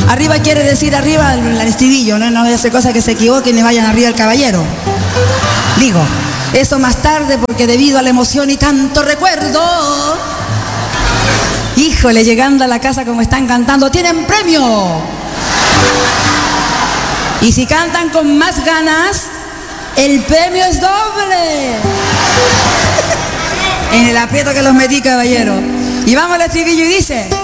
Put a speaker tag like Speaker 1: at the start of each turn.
Speaker 1: Arriba quiere decir arriba el estribillo, no voy a hacer cosas que se equivoquen y vayan arriba el caballero. Digo, eso más tarde porque debido a la emoción y tanto recuerdo, híjole, llegando a la casa como están cantando, tienen premio. Y si cantan con más ganas, el premio es doble. En el aprieto que los metí, caballero. Y vamos al estribillo y dice...